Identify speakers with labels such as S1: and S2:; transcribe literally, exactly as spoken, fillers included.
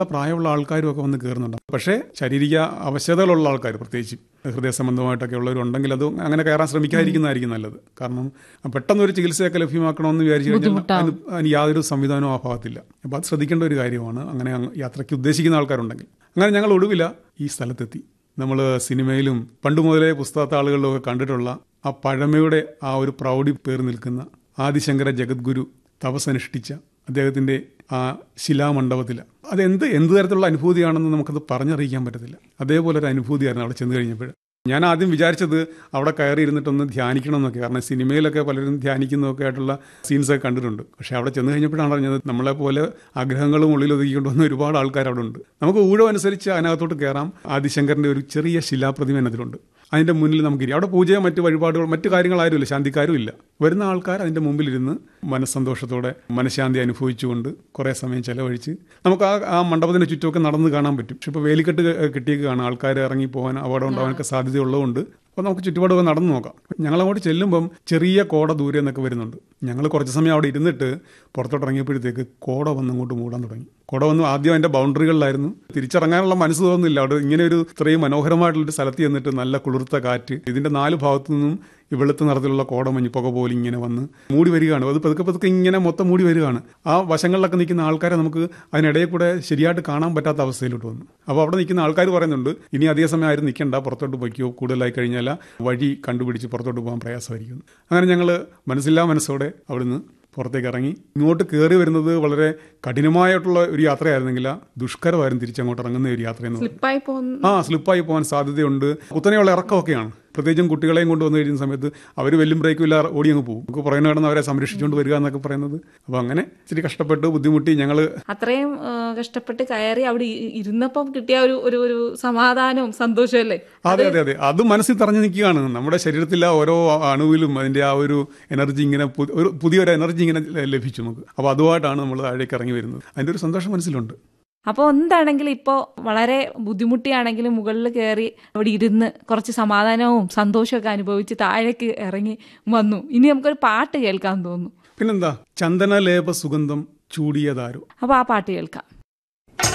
S1: പ്രായമുള്ള ആൾക്കാരും ഒക്കെ വന്ന് കയറുന്നുണ്ട്. പക്ഷേ ശാരീരിക അവശതകളുള്ള ആൾക്കാർ, പ്രത്യേകിച്ച് ഹൃദയ സംബന്ധമായിട്ടൊക്കെ ഉള്ളവരുണ്ടെങ്കിൽ അത് അങ്ങനെ കയറാൻ ശ്രമിക്കാതിരിക്കുന്നതായിരിക്കും നല്ലത്. കാരണം പെട്ടെന്നൊരു ചികിത്സയൊക്കെ ലഭ്യമാക്കണമെന്ന് വിചാരിച്ചു കഴിഞ്ഞാൽ അതിന് അതിന് യാതൊരു സംവിധാനവും ആ ഭാഗത്തില്ല. അപ്പോൾ അത് ശ്രദ്ധിക്കേണ്ട ഒരു കാര്യമാണ്. അങ്ങനെ യാത്രയ്ക്ക് ഉദ്ദേശിക്കുന്ന ആൾക്കാരുണ്ടെങ്കിൽ. അങ്ങനെ ഞങ്ങൾ ഒടുവില ഈ സ്ഥലത്തെത്തി. നമ്മൾ സിനിമയിലും പണ്ട് മുതലേ പുസ്തകത്താളുകളിലൊക്കെ കണ്ടിട്ടുള്ള ആ പഴമയുടെ ആ ഒരു പ്രൗഢി പേർ നിൽക്കുന്ന ആദിശങ്കര ജഗദ്ഗുരു തപസ്സനുഷ്ഠിച്ച അദ്ദേഹത്തിൻ്റെ ആ ശിലാമണ്ഡപത്തിൽ അതെന്ത് എന്ത് തരത്തിലുള്ള അനുഭൂതിയാണെന്ന് നമുക്കത് പറഞ്ഞറിയിക്കാൻ പറ്റത്തില്ല. അതേപോലെ ഒരു അനുഭൂതിയായിരുന്നു അവിടെ ചെന്ന് കഴിഞ്ഞപ്പോൾ. ഞാൻ ആദ്യം വിചാരിച്ചത് അവിടെ കയറി ഇരുന്നിട്ടൊന്ന് ധ്യാനിക്കണം എന്നൊക്കെ. കാരണം സിനിമയിലൊക്കെ പലരും ധ്യാനിക്കുന്നതൊക്കെ ആയിട്ടുള്ള സീൻസൊക്കെ കണ്ടിട്ടുണ്ട്. പക്ഷേ അവിടെ ചെന്ന് കഴിഞ്ഞപ്പോഴാണ് അറിഞ്ഞത് നമ്മളെപ്പോലെ ആഗ്രഹങ്ങളും ഉള്ളിൽ ഒതുക്കിക്കൊണ്ടുവന്ന ഒരുപാട് ആൾക്കാർ അവിടെ ഉണ്ട്. നമുക്ക് ഊഴമനുസരിച്ച് അതിനകത്തോട്ട് കയറാം. ആദിശങ്കറിൻ്റെ ഒരു ചെറിയ ശിലാപ്രതിമ അതിലുണ്ട്. അതിൻ്റെ മുന്നിൽ നമുക്കിരി അവിടെ പൂജയോ മറ്റ് വഴിപാടുകൾ മറ്റു കാര്യങ്ങളാരുമില്ല, ശാന്തിക്കാരും ഇല്ല. വരുന്ന ആൾക്കാർ അതിൻ്റെ മുമ്പിലിരുന്ന് മനസ്സന്തോഷത്തോടെ മനഃശാന്തി അനുഭവിച്ചുകൊണ്ട് കുറേ സമയം ചിലവഴിച്ച് നമുക്ക് ആ ആ മണ്ഡപത്തിൻ്റെ ചുറ്റുമൊക്കെ നടന്ന് കാണാൻ പറ്റും. പക്ഷെ ഇപ്പോൾ വേലിക്കെട്ട് കെട്ടിയൊക്കെ കാണാം. ആൾക്കാർ ഇറങ്ങി പോകാൻ അപകടം ഉണ്ടാകാനൊക്കെ സാധ്യതയുള്ളതുകൊണ്ട് അപ്പോൾ നമുക്ക് ചുറ്റുപാടൊക്കെ നടന്നു നോക്കാം. ഞങ്ങളങ്ങോട്ട് ചെല്ലുമ്പം ചെറിയ കോട ദൂരെ നിന്നൊക്കെ വരുന്നുണ്ട്. ഞങ്ങൾ കുറച്ച് സമയം അവിടെ ഇരുന്നിട്ട് പുറത്തോട്ട് ഇറങ്ങിയപ്പോഴത്തേക്ക് കോട വന്നങ്ങോട്ട് മൂടാൻ തുടങ്ങി. കോട വന്നു ആദ്യം അതിൻ്റെ ബൗണ്ടറികളിലായിരുന്നു. തിരിച്ചിറങ്ങാനുള്ള മനസ്സ് തോന്നുന്നില്ല. അവിടെ ഇങ്ങനെ ഒരു ഇത്രയും മനോഹരമായിട്ടുള്ളൊരു സ്ഥലത്ത് ചെന്നിട്ട് നല്ല കുളിർത്ത കാറ്റ്, ഇതിൻ്റെ നാല് ഭാഗത്തു നിന്നും ഈ വെളുത്ത നിറത്തിലുള്ള കോടമഞ്ഞ് പുക പോലെ ഇങ്ങനെ വന്ന് മൂടി വരികയാണ്. അത് പതുക്കെ പതുക്കെ ഇങ്ങനെ മൊത്തം മൂടി വരികയാണ്. ആ വശങ്ങളിലൊക്കെ നിൽക്കുന്ന ആൾക്കാരെ നമുക്ക് അതിനിടയിൽ കൂടെ ശരിയായിട്ട് കാണാൻ പറ്റാത്ത അവസ്ഥയിലോട്ട് വന്നു. അപ്പോൾ അവിടെ നിൽക്കുന്ന ആൾക്കാർ പറയുന്നുണ്ട്, ഇനി അധിക സമയം ആരും നിൽക്കണ്ട, പുറത്തോട്ട് പോയിക്കോ, കൂടുതലായി കഴിഞ്ഞാൽ വഴി കണ്ടുപിടിച്ച് പുറത്തോട്ട് പോകാൻ പ്രയാസമായിരിക്കും. അങ്ങനെ ഞങ്ങൾ മനസ്സില്ലാ മനസ്സോടെ അവിടുന്ന് പുറത്തേക്ക് ഇറങ്ങി. ഇങ്ങോട്ട് കയറി വരുന്നത് വളരെ കഠിനമായിട്ടുള്ള ഒരു യാത്രയായിരുന്നെങ്കിൽ ദുഷ്കരമായിരുന്നു തിരിച്ചങ്ങോട്ട് ഇറങ്ങുന്ന ഒരു യാത്രയെന്ന്. ആ സ്ലിപ്പായി പോകാൻ സാധ്യതയുണ്ട്. കുത്തനെയുള്ള ഇറക്കമൊക്കെയാണ്. പ്രത്യേകിച്ചും കുട്ടികളെയും കൊണ്ടുവന്ന് കഴിയുന്ന സമയത്ത് അവർ വലിയ ബ്രേക്കും ഇല്ല, ഓടി അങ്ങ് പോകും. നമുക്ക് പുറകെ നടന്ന് അവരെ സംരക്ഷിച്ചുകൊണ്ട് വരിക എന്നൊക്കെ പറയുന്നത്. അപ്പോൾ അങ്ങനെ ഇച്ചിരി കഷ്ടപ്പെട്ട് ബുദ്ധിമുട്ടി ഞങ്ങൾ
S2: അത്രയും കഷ്ടപ്പെട്ട് കയറി അവിടെ ഇരുന്നപ്പം കിട്ടിയ ഒരു ഒരു ഒരു സമാധാനവും സന്തോഷവും അല്ലേ?
S1: അതെ അതെ അതെ അത് മനസ്സിൽ തറഞ്ഞു നിൽക്കുകയാണ്. നമ്മുടെ ശരീരത്തിലെ ഓരോ അണുവിലും അതിൻ്റെ ആ ഒരു എനർജി ഇങ്ങനെ ഒരു പുതിയൊരു എനർജി ഇങ്ങനെ ലഭിച്ചു നമുക്ക്. അപ്പോൾ അതുമായിട്ടാണ് നമ്മൾ താഴേക്ക് ഇറങ്ങി വരുന്നത്. അതിൻ്റെ ഒരു സന്തോഷം മനസ്സിലുണ്ട്.
S2: അപ്പോൾ എന്താണെങ്കിലും ഇപ്പോൾ വളരെ ബുദ്ധിമുട്ടിയാണെങ്കിലും മുകളിൽ കയറി അവിടെ ഇരുന്ന് കുറച്ച് സമാധാനവും സന്തോഷമൊക്കെ അനുഭവിച്ച് താഴേക്ക് ഇറങ്ങി വന്നു. ഇനി നമുക്കൊരു പാട്ട് കേൾക്കാൻ തോന്നുന്നു.
S1: പിന്നെന്താ, ചന്ദനലേപ സുഗന്ധം ചൂടിയതാരോ.
S2: അപ്പോൾ ആ പാട്ട് കേൾക്കാം.